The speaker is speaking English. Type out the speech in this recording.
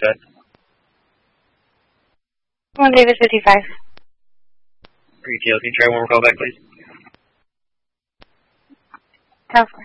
said. Come on, David, 55. Retail, can you try one more call back, please? Tough.